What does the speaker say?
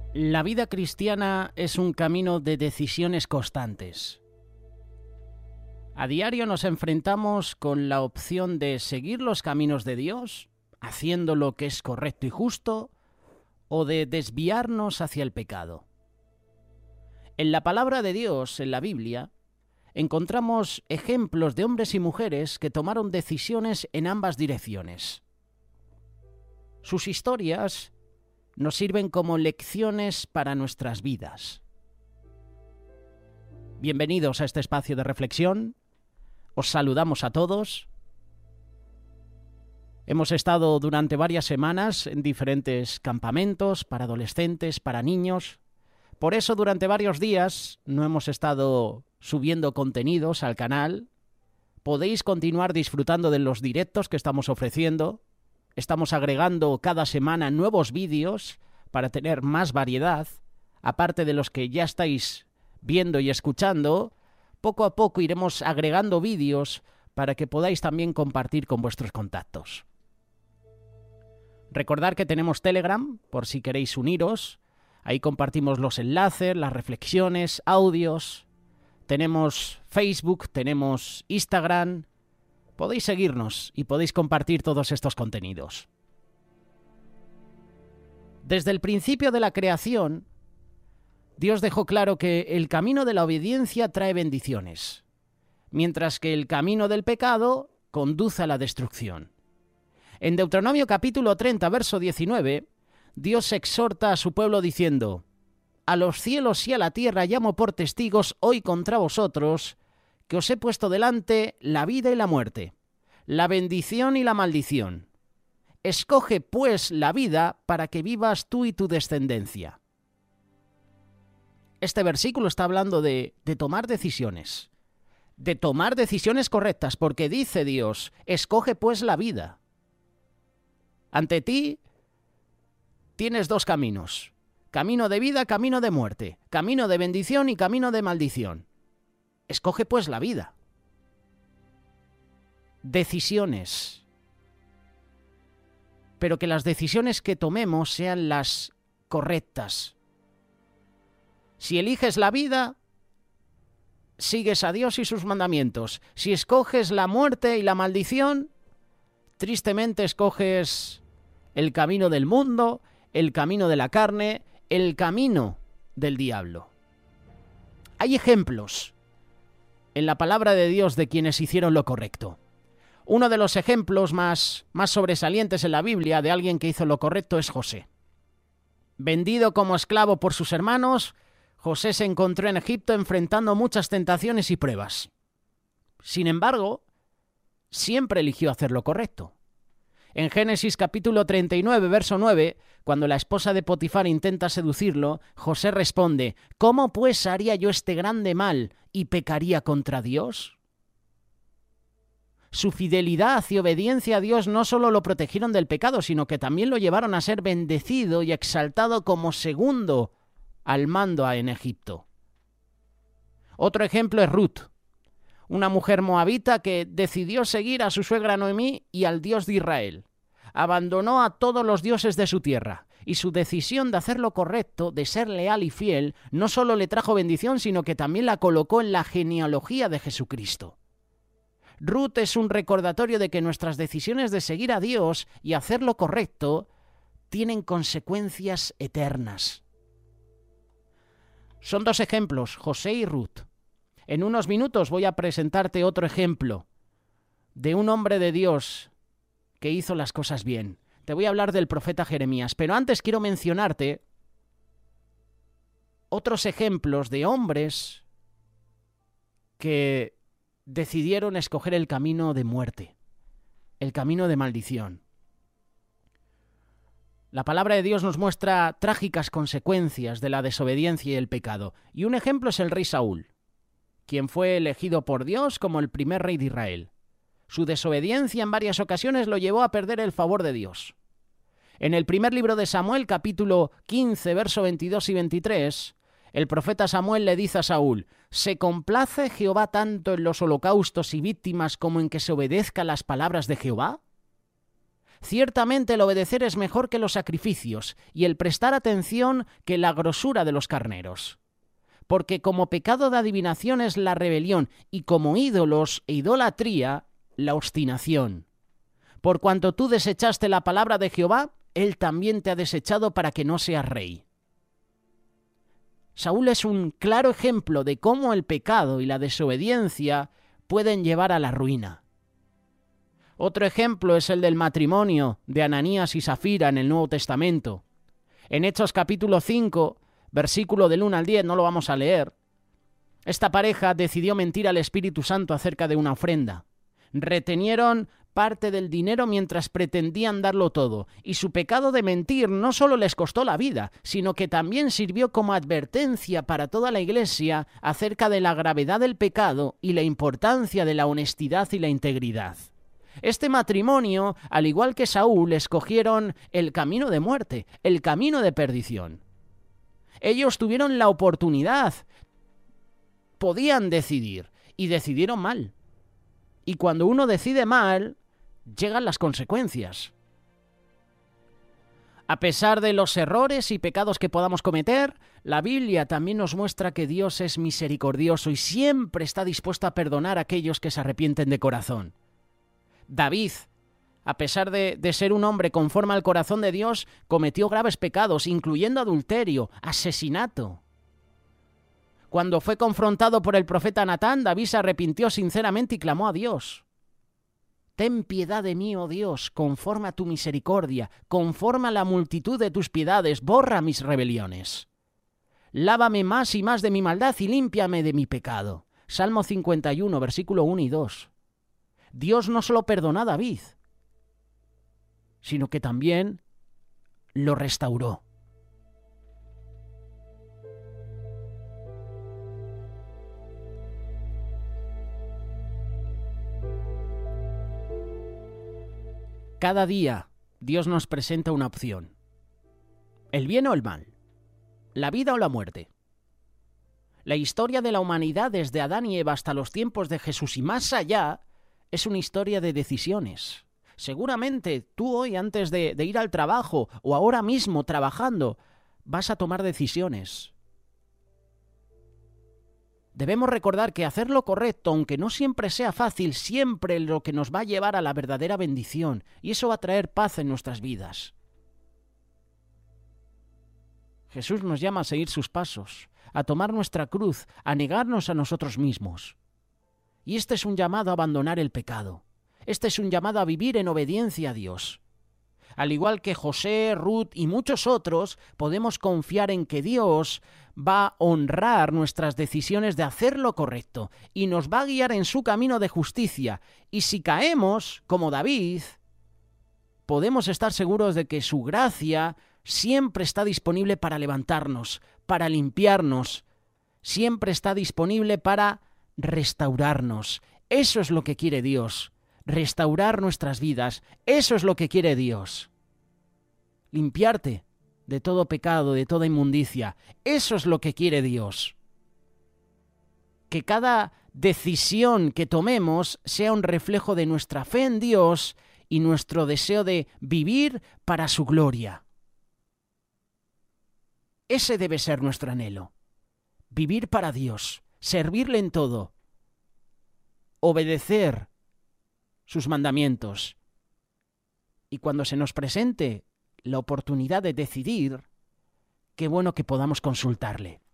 La vida cristiana es un camino de decisiones constantes. A diario nos enfrentamos con la opción de seguir los caminos de Dios, haciendo lo que es correcto y justo, o de desviarnos hacia el pecado. En la palabra de Dios, en la Biblia, encontramos ejemplos de hombres y mujeres que tomaron decisiones en ambas direcciones. Sus historias nos sirven como lecciones para nuestras vidas. Bienvenidos a este espacio de reflexión. Os saludamos a todos. Hemos estado durante varias semanas en diferentes campamentos para adolescentes, para niños. Por eso durante varios días no hemos estado subiendo contenidos al canal. Podéis continuar disfrutando de los directos que estamos ofreciendo. Estamos agregando cada semana nuevos vídeos para tener más variedad. Aparte de los que ya estáis viendo y escuchando, poco a poco iremos agregando vídeos para que podáis también compartir con vuestros contactos. Recordad que tenemos Telegram, por si queréis uniros. Ahí compartimos los enlaces, las reflexiones, audios. Tenemos Facebook, tenemos Instagram. Podéis seguirnos y podéis compartir todos estos contenidos. Desde el principio de la creación, Dios dejó claro que el camino de la obediencia trae bendiciones, mientras que el camino del pecado conduce a la destrucción. En Deuteronomio capítulo 30, verso 19, Dios exhorta a su pueblo diciendo: «A los cielos y a la tierra llamo por testigos hoy contra vosotros, que os he puesto delante la vida y la muerte, la bendición y la maldición. Escoge, pues, la vida para que vivas tú y tu descendencia». Este versículo está hablando de tomar decisiones correctas, porque dice Dios: escoge pues la vida. Ante ti tienes dos caminos: camino de vida, camino de muerte, camino de bendición y camino de maldición. Escoge pues la vida. Decisiones. Pero que las decisiones que tomemos sean las correctas. Si eliges la vida, sigues a Dios y sus mandamientos. Si escoges la muerte y la maldición, tristemente escoges el camino del mundo, el camino de la carne, el camino del diablo. Hay ejemplos en la palabra de Dios de quienes hicieron lo correcto. Uno de los ejemplos más sobresalientes en la Biblia de alguien que hizo lo correcto es José. Vendido como esclavo por sus hermanos, José se encontró en Egipto enfrentando muchas tentaciones y pruebas. Sin embargo, siempre eligió hacer lo correcto. En Génesis capítulo 39, verso 9, cuando la esposa de Potifar intenta seducirlo, José responde: «¿Cómo pues haría yo este grande mal y pecaría contra Dios?». Su fidelidad y obediencia a Dios no solo lo protegieron del pecado, sino que también lo llevaron a ser bendecido y exaltado como segundo al mando en Egipto. Otro ejemplo es Ruth, una mujer moabita que decidió seguir a su suegra Noemí y al Dios de Israel. Abandonó a todos los dioses de su tierra, y su decisión de hacer lo correcto, de ser leal y fiel, no solo le trajo bendición, sino que también la colocó en la genealogía de Jesucristo. Ruth es un recordatorio de que nuestras decisiones de seguir a Dios y hacer lo correcto tienen consecuencias eternas. Son dos ejemplos, José y Ruth. En unos minutos voy a presentarte otro ejemplo de un hombre de Dios que hizo las cosas bien. Te voy a hablar del profeta Jeremías, pero antes quiero mencionarte otros ejemplos de hombres que decidieron escoger el camino de muerte, el camino de maldición. La palabra de Dios nos muestra trágicas consecuencias de la desobediencia y el pecado, y un ejemplo es el rey Saúl, quien fue elegido por Dios como el primer rey de Israel. Su desobediencia en varias ocasiones lo llevó a perder el favor de Dios. En el primer libro de Samuel, capítulo 15, verso 22 y 23, el profeta Samuel le dice a Saúl: ¿se complace Jehová tanto en los holocaustos y víctimas como en que se obedezca las palabras de Jehová? Ciertamente el obedecer es mejor que los sacrificios, y el prestar atención que la grosura de los carneros. Porque como pecado de adivinación es la rebelión, y como ídolos e idolatría, la obstinación. Por cuanto tú desechaste la palabra de Jehová, él también te ha desechado para que no seas rey. Saúl es un claro ejemplo de cómo el pecado y la desobediencia pueden llevar a la ruina. Otro ejemplo es el del matrimonio de Ananías y Safira en el Nuevo Testamento. En Hechos capítulo 5, versículo del 1 al 10, no lo vamos a leer. Esta pareja decidió mentir al Espíritu Santo acerca de una ofrenda. Retenieron parte del dinero mientras pretendían darlo todo, y su pecado de mentir no solo les costó la vida, sino que también sirvió como advertencia para toda la Iglesia acerca de la gravedad del pecado y la importancia de la honestidad y la integridad. Este matrimonio, al igual que Saúl, escogieron el camino de muerte, el camino de perdición. Ellos tuvieron la oportunidad, podían decidir, y decidieron mal. Y cuando uno decide mal, llegan las consecuencias. A pesar de los errores y pecados que podamos cometer, la Biblia también nos muestra que Dios es misericordioso y siempre está dispuesto a perdonar a aquellos que se arrepienten de corazón. David, a pesar de ser un hombre conforme al corazón de Dios, cometió graves pecados, incluyendo adulterio, asesinato. Cuando fue confrontado por el profeta Natán, David se arrepintió sinceramente y clamó a Dios. Ten piedad de mí, oh Dios, conforme a tu misericordia, conforme a la multitud de tus piedades, borra mis rebeliones. Lávame más y más de mi maldad y límpiame de mi pecado. Salmo 51, versículo 1 y 2. Dios no solo perdonó a David, sino que también lo restauró. Cada día Dios nos presenta una opción. El bien o el mal. La vida o la muerte. La historia de la humanidad desde Adán y Eva hasta los tiempos de Jesús y más allá es una historia de decisiones. Seguramente tú hoy, antes de ir al trabajo o ahora mismo trabajando, vas a tomar decisiones. Debemos recordar que hacer lo correcto, aunque no siempre sea fácil, siempre es lo que nos va a llevar a la verdadera bendición, y eso va a traer paz en nuestras vidas. Jesús nos llama a seguir sus pasos, a tomar nuestra cruz, a negarnos a nosotros mismos. Y este es un llamado a abandonar el pecado. Este es un llamado a vivir en obediencia a Dios. Al igual que José, Ruth y muchos otros, podemos confiar en que Dios va a honrar nuestras decisiones de hacer lo correcto y nos va a guiar en su camino de justicia. Y si caemos, como David, podemos estar seguros de que su gracia siempre está disponible para levantarnos, para limpiarnos, siempre está disponible para restaurarnos. Eso es lo que quiere Dios. Restaurar nuestras vidas, eso es lo que quiere Dios. Limpiarte de todo pecado, de toda inmundicia, eso es lo que quiere Dios. Que cada decisión que tomemos sea un reflejo de nuestra fe en Dios y nuestro deseo de vivir para su gloria. Ese debe ser nuestro anhelo. Vivir para Dios, servirle en todo, obedecer sus mandamientos. Y cuando se nos presente la oportunidad de decidir, qué bueno que podamos consultarle.